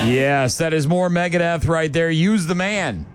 Yes, that is more Megadeth right there. Use the man.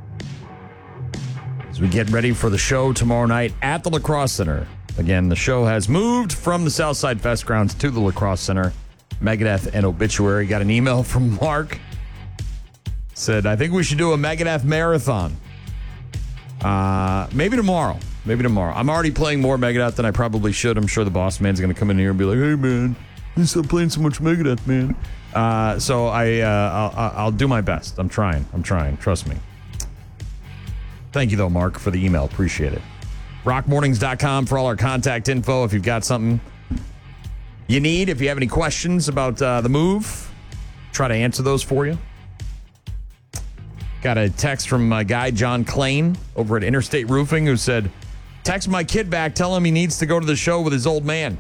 As we get ready for the show tomorrow night at the Lacrosse Center. Again, the show has moved from the Southside Fest grounds to the Lacrosse Center. Megadeth and Obituary. Got an email from Mark. Said, I think we should do a Megadeth marathon. Maybe tomorrow. I'm already playing more Megadeth than I probably should. I'm sure the boss man's going to come in here and be like, hey, man, you stop playing so much Megadeth, man. So I'll do my best. I'm trying. Trust me. Thank you, though, Mark, for the email. Appreciate it. rockmornings.com for all our contact info. If you've got something you need, if you have any questions about the move, try to answer those for you. Got a text from my guy, John Klain, over at Interstate Roofing, who said, text my kid back, tell him he needs to go to the show with his old man.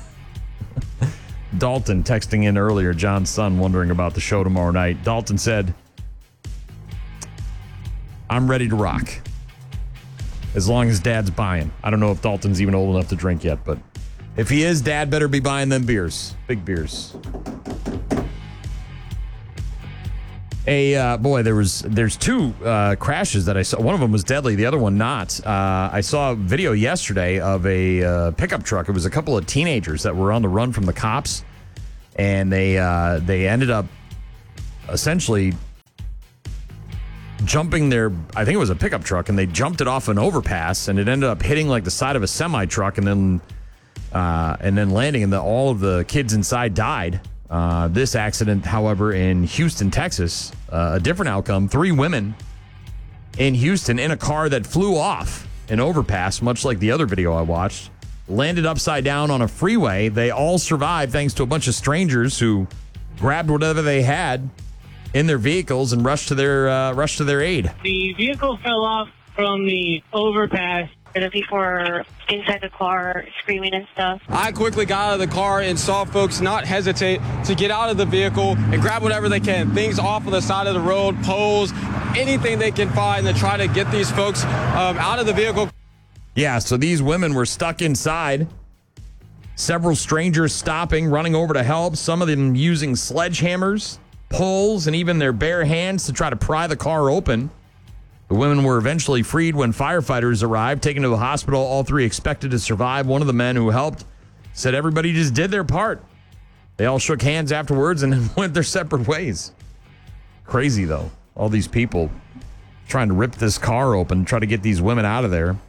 Dalton texting in earlier, John's son, wondering about the show tomorrow night. Dalton said, I'm ready to rock. As long as Dad's buying. I don't know if Dalton's even old enough to drink yet, but if he is, Dad better be buying them beers. Big beers. There's two crashes that I saw. One of them was deadly. The other one not. I saw a video yesterday of a pickup truck. It was a couple of teenagers that were on the run from the cops, and they ended up essentially jumping their, I think it was a pickup truck, and they jumped it off an overpass, and it ended up hitting like the side of a semi truck, and then landing, and all of the kids inside died. This accident, however, in Houston, Texas, a different outcome. 3 women in Houston in a car that flew off an overpass, much like the other video I watched, landed upside down on a freeway. They all survived thanks to a bunch of strangers who grabbed whatever they had in their vehicles and rushed to their aid. The vehicle fell off from the overpass. The people were inside the car screaming and stuff. I quickly got out of the car and saw folks not hesitate to get out of the vehicle and grab whatever they can. Things off of the side of the road, poles, anything they can find to try to get these folks out of the vehicle. Yeah, so these women were stuck inside. Several strangers stopping, running over to help. Some of them using sledgehammers, poles, and even their bare hands to try to pry the car open. The women were eventually freed when firefighters arrived, taken to the hospital. All 3 expected to survive. One of the men who helped said everybody just did their part. They all shook hands afterwards and then went their separate ways. Crazy, though. All these people trying to rip this car open, try to get these women out of there.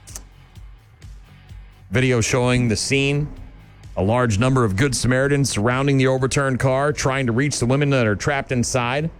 Video showing the scene. A large number of Good Samaritans surrounding the overturned car, trying to reach the women that are trapped inside.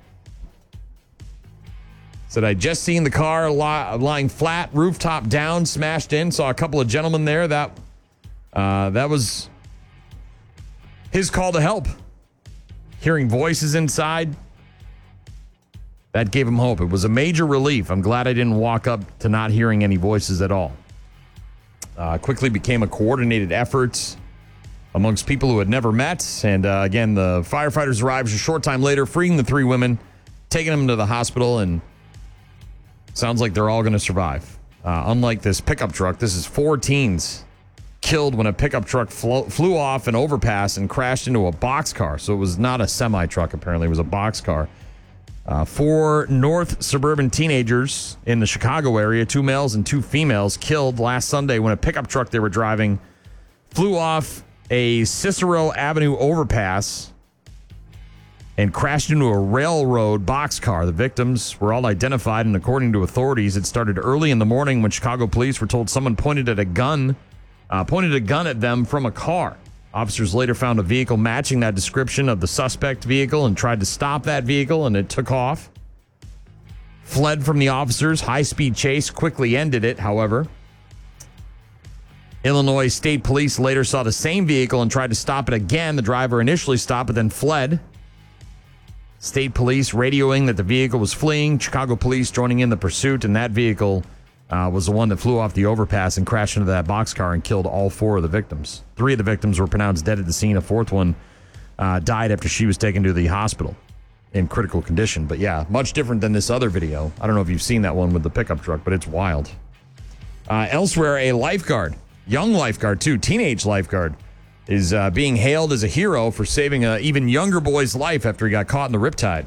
Said, I just seen the car lying flat, rooftop down, smashed in. Saw a couple of gentlemen there. That was his call to help. Hearing voices inside, that gave him hope. It was a major relief. I'm glad I didn't walk up to not hearing any voices at all. Quickly became a coordinated effort amongst people who had never met. And again, the firefighters arrived a short time later, freeing the 3 women, taking them to the hospital, and sounds like they're all going to survive. Unlike this pickup truck, this is 4 teens killed when a pickup truck flew off an overpass and crashed into a boxcar. So it was not a semi-truck, apparently. It was a boxcar. 4 north suburban teenagers in the Chicago area, 2 males and 2 females, killed last Sunday when a pickup truck they were driving flew off a Cicero Avenue overpass and crashed into a railroad boxcar. The victims were all identified, and according to authorities, it started early in the morning when Chicago police were told someone pointed a gun at them from a car. Officers later found a vehicle matching that description of the suspect vehicle and tried to stop that vehicle, and it took off. Fled from the officers. High-speed chase quickly ended it, however. Illinois State Police later saw the same vehicle and tried to stop it again. The driver initially stopped but then fled. State Police radioing that the vehicle was fleeing. Chicago Police joining in the pursuit, and that vehicle was the one that flew off the overpass and crashed into that boxcar and killed all 4 of the victims. 3 of the victims were pronounced dead at the scene. A 4th one died after she was taken to the hospital in critical condition. But yeah, much different than this other video. I don't know if you've seen that one with the pickup truck, but it's wild. Elsewhere, a lifeguard, young lifeguard too, teenage lifeguard, is being hailed as a hero for saving an even younger boy's life after he got caught in the riptide.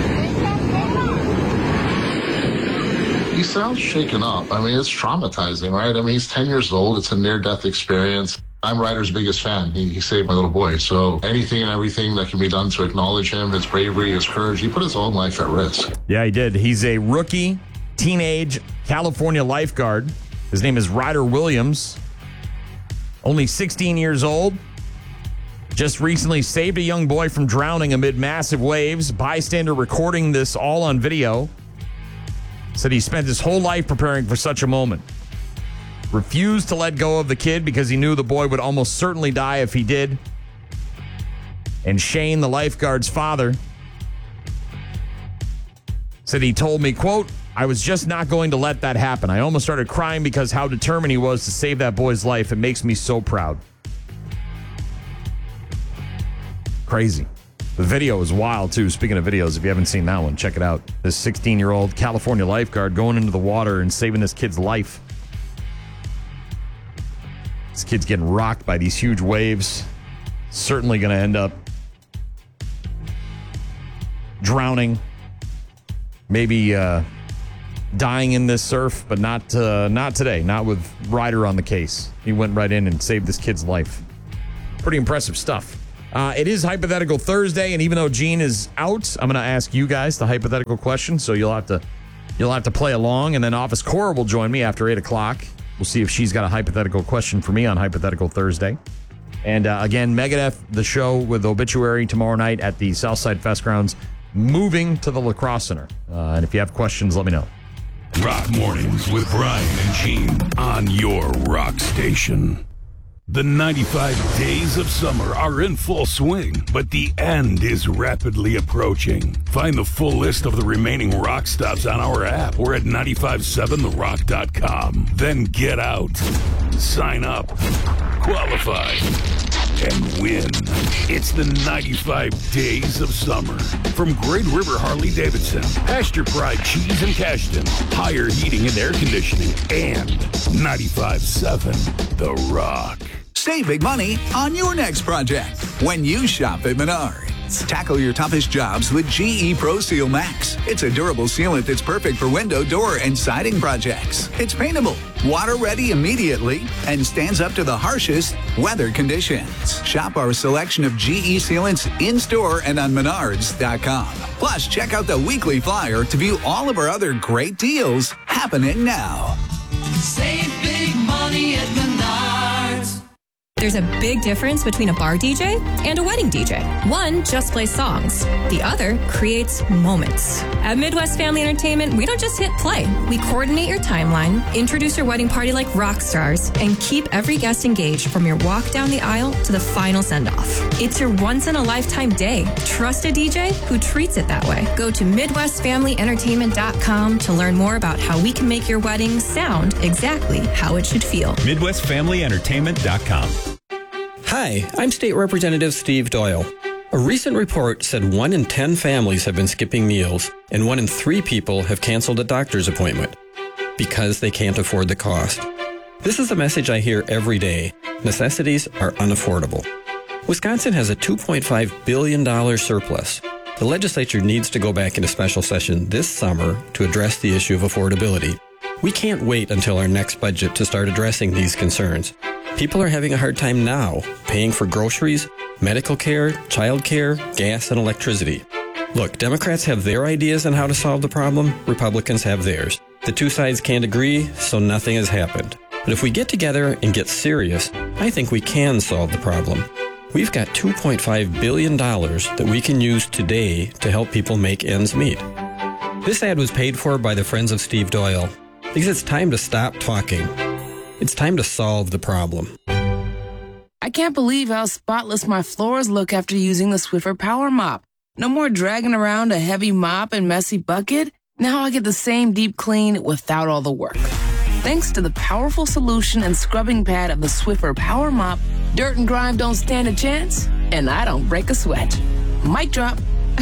He sounds shaken up. I mean, it's traumatizing, right? I mean, he's 10 years old. It's a near-death experience. I'm Ryder's biggest fan. He saved my little boy. So anything and everything that can be done to acknowledge him, his bravery, his courage, he put his own life at risk. Yeah, he did. He's a rookie, teenage California lifeguard. His name is Ryder Williams. Only 16 years old. Just recently saved a young boy from drowning amid massive waves. Bystander recording this all on video. Said he spent his whole life preparing for such a moment. Refused to let go of the kid because he knew the boy would almost certainly die if he did. And Shane, the lifeguard's father, said he told me, quote, I was just not going to let that happen. I almost started crying because how determined he was to save that boy's life. It makes me so proud. Crazy. The video is wild, too. Speaking of videos, if you haven't seen that one, check it out. This 16-year-old California lifeguard going into the water and saving this kid's life. This kid's getting rocked by these huge waves. Certainly going to end up drowning. Maybe dying in this surf, but not today. Not with Ryder on the case. He went right in and saved this kid's life. Pretty impressive stuff. It is Hypothetical Thursday, and even though Gene is out, I'm going to ask you guys the hypothetical question, so you'll have to play along, and then Office Cora will join me after 8 o'clock. We'll see if she's got a hypothetical question for me on Hypothetical Thursday. And again, Megadeth, the show with Obituary tomorrow night at the Southside Fest Grounds, moving to the Lacrosse Center. And if you have questions, let me know. Rock Mornings with Brian and Gene on your rock station. The 95 days of summer are in full swing, but the end is rapidly approaching. Find the full list of the remaining rock stops on our app or at 957therock.com. Then get out, sign up, qualify, and win. It's the 95 days of summer. From Great River Harley-Davidson, Pasture Pride Cheese and Cashton, Higher Heating and Air Conditioning, and 95.7 The Rock. Save big money on your next project when you shop at Menards. Tackle your toughest jobs with GE Pro Seal Max. It's a durable sealant that's perfect for window, door, and siding projects. It's paintable, water-ready immediately, and stands up to the harshest weather conditions. Shop our selection of GE sealants in-store and on Menards.com. Plus, check out the weekly flyer to view all of our other great deals happening now. Save big money at Menards. There's a big difference between a bar DJ and a wedding DJ. One just plays songs. The other creates moments. At Midwest Family Entertainment, we don't just hit play. We coordinate your timeline, introduce your wedding party like rock stars, and keep every guest engaged from your walk down the aisle to the final send-off. It's your once-in-a-lifetime day. Trust a DJ who treats it that way. Go to MidwestFamilyEntertainment.com to learn more about how we can make your wedding sound exactly how it should feel. MidwestFamilyEntertainment.com. Hi, I'm State Representative Steve Doyle. A recent report said 1 in 10 families have been skipping meals, and 1 in 3 people have canceled a doctor's appointment because they can't afford the cost. This is a message I hear every day. Necessities are unaffordable. Wisconsin has a $2.5 billion surplus. The legislature needs to go back into special session this summer to address the issue of affordability. We can't wait until our next budget to start addressing these concerns. People are having a hard time now paying for groceries, medical care, child care, gas, and electricity. Look, Democrats have their ideas on how to solve the problem. Republicans have theirs. The two sides can't agree, so nothing has happened. But if we get together and get serious, I think we can solve the problem. We've got $2.5 billion that we can use today to help people make ends meet. This ad was paid for by the Friends of Steve Doyle because it's time to stop talking. It's time to solve the problem. I can't believe how spotless my floors look after using the Swiffer Power Mop. No more dragging around a heavy mop and messy bucket. Now I get the same deep clean without all the work. Thanks to the powerful solution and scrubbing pad of the Swiffer Power Mop, dirt and grime don't stand a chance, and I don't break a sweat. Mic drop.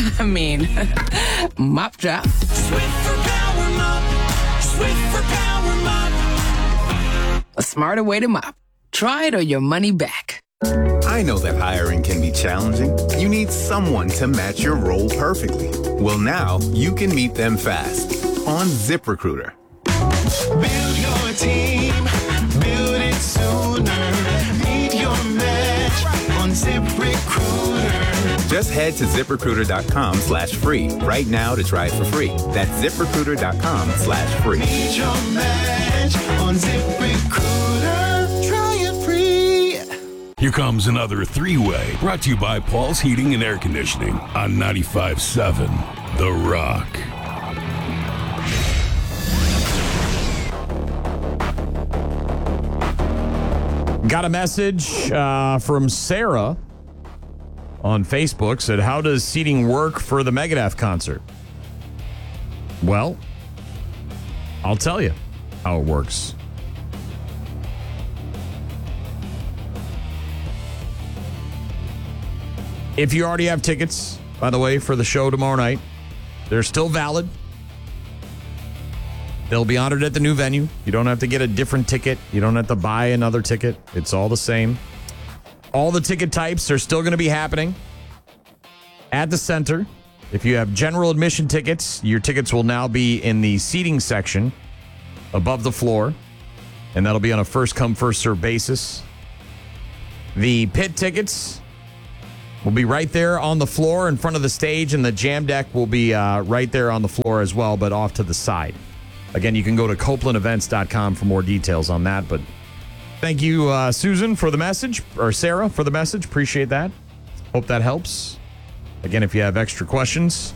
Mop drop. Swiffer Power Mop. Swiffer Power Mop. A smarter way to mop. Try it or your money back. I know that hiring can be challenging. You need someone to match your role perfectly. Well, now you can meet them fast on ZipRecruiter. Build your team, build it sooner. Meet your match on ZipRecruiter. Just head to ZipRecruiter.com/free right now to try it for free. That's ZipRecruiter.com/free. Meet your match on ZipRecruiter. Try it free. Here comes another three-way, brought to you by Paul's Heating and Air Conditioning on 95.7 The Rock. Got a message from Sarah on Facebook. Said, how does seating work for the Megadeth concert? Well, I'll tell you how it works. If you already have tickets, by the way, for the show tomorrow night, they're still valid. They'll be honored at the new venue. You don't have to get a different ticket. You don't have to buy another ticket. It's all the same. All the ticket types are still going to be happening at the center. If you have general admission tickets, your tickets will now be in the seating section above the floor, and that'll be on a first-come, first-served basis. The pit tickets will be right there on the floor in front of the stage, and the jam deck will be right there on the floor as well, but off to the side. Again, you can go to CopelandEvents.com for more details on that. But thank you, Susan, for the message, or Sarah for the message. Appreciate that. Hope that helps. Again, if you have extra questions,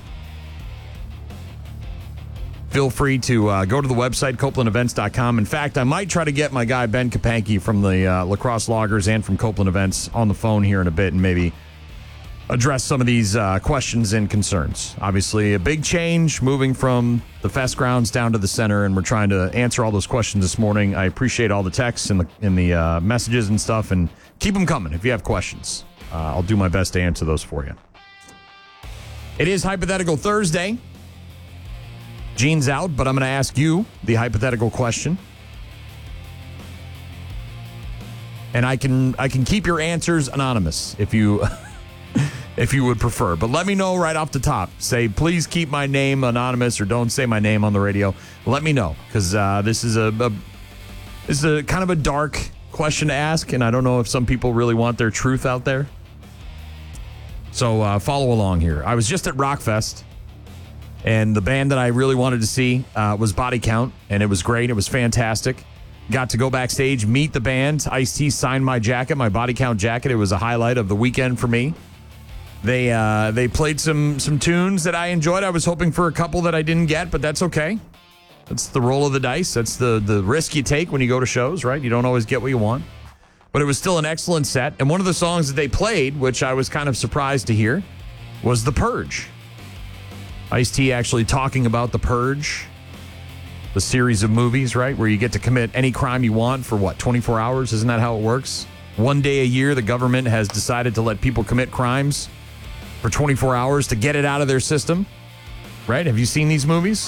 feel free to go to the website, CopelandEvents.com. In fact, I might try to get my guy, Ben Kapanke from the Lacrosse Loggers and from Copeland Events on the phone here in a bit and maybe address some of these questions and concerns. Obviously, a big change moving from the Fest grounds down to the center, and we're trying to answer all those questions this morning. I appreciate all the texts and the messages and stuff, and keep them coming if you have questions. I'll do my best to answer those for you. It is Hypothetical Thursday. Gene's out, but I'm going to ask you the hypothetical question. And I can keep your answers anonymous if you if you would prefer. But let me know right off the top. Say, please keep my name anonymous, or don't say my name on the radio. Let me know, because this is a kind of a dark question to ask, and I don't know if some people really want their truth out there. So follow along here. I was just at Rockfest, and the band that I really wanted to see was Body Count, and it was great. It was fantastic. Got to go backstage, meet the band. Ice-T signed my jacket, my Body Count jacket. It was a highlight of the weekend for me. They played some tunes that I enjoyed. I was hoping for a couple that I didn't get, but that's okay. That's the roll of the dice. That's the risk you take when you go to shows, right? You don't always get what you want. But it was still an excellent set. And one of the songs that they played, which I was kind of surprised to hear, was The Purge. Ice-T actually talking about The Purge, the series of movies, right, where you get to commit any crime you want for, 24 hours? Isn't that how it works? One day a year, the government has decided to let people commit crimes for 24 hours to get it out of their system, right? Have you seen these movies?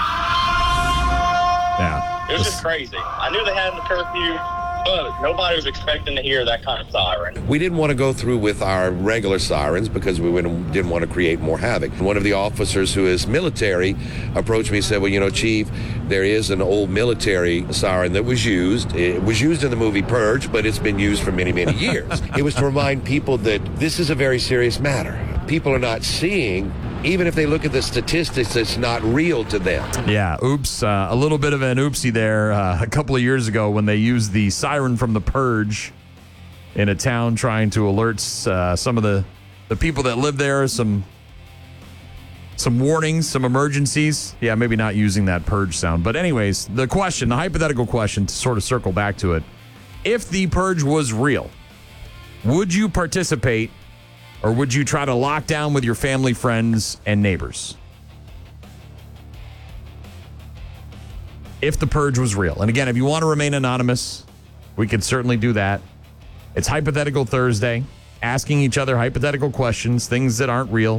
Yeah. It was just crazy. I knew they had the curfew, but nobody was expecting to hear that kind of siren. We didn't want to go through with our regular sirens because we didn't want to create more havoc. One of the officers who is military approached me and said, well, Chief, there is an old military siren that was used. It was used in the movie Purge, but it's been used for many, many years. It was to remind people that this is a very serious matter. People are not seeing, even if they look at the statistics, it's not real to them. Yeah, oops. A little bit of an oopsie there a couple of years ago when they used the siren from The Purge in a town trying to alert some of the people that live there, some warnings, some emergencies. Yeah, maybe not using that Purge sound. But anyways, the hypothetical question, to sort of circle back to it, if the Purge was real, would you participate, or would you try to lock down with your family, friends, and neighbors? If the Purge was real. And again, if you want to remain anonymous, we could certainly do that. It's Hypothetical Thursday, asking each other hypothetical questions, things that aren't real.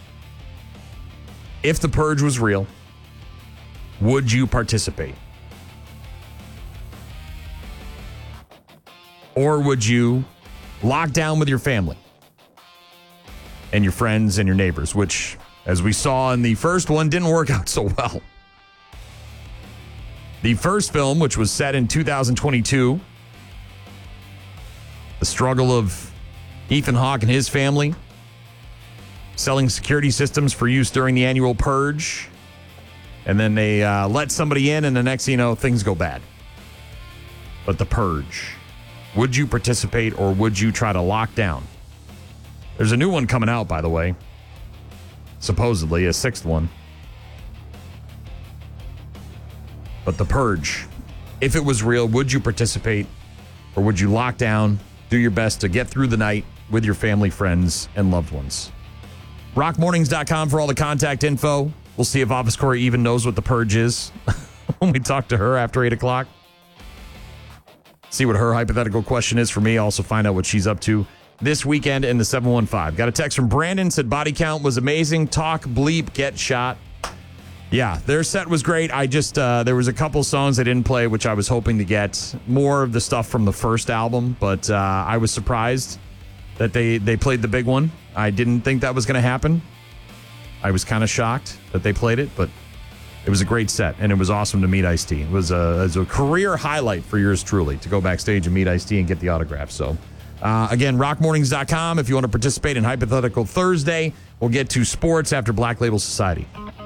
If the Purge was real, would you participate? Or would you lock down with your family and your friends and your neighbors, which, as we saw in the first one, didn't work out so well. The first film, which was set in 2022, the struggle of Ethan Hawke and his family selling security systems for use during the annual purge. And then they let somebody in, and the next thing you know, things go bad. But the purge. Would you participate or would you try to lock down? There's a new one coming out, by the way. Supposedly, a 6th one. But the purge. If it was real, would you participate or would you lock down, do your best to get through the night with your family, friends, and loved ones? Rockmornings.com for all the contact info. We'll see if Office Corey even knows what the purge is when we talk to her after 8 o'clock. See what her hypothetical question is for me. Also find out what she's up to this weekend in the 715. Got a text from Brandon, said body count was amazing. Talk, bleep, get shot. Yeah, their set was great. I just, there was a couple songs they didn't play, which I was hoping to get more of the stuff from the first album, but I was surprised that they played the big one. I didn't think that was going to happen. I was kind of shocked that they played it, but it was a great set, and it was awesome to meet Ice-T. It was a career highlight for yours truly to go backstage and meet Ice-T and get the autograph. So, again, rockmornings.com if you want to participate in Hypothetical Thursday. We'll get to sports after Black Label Society.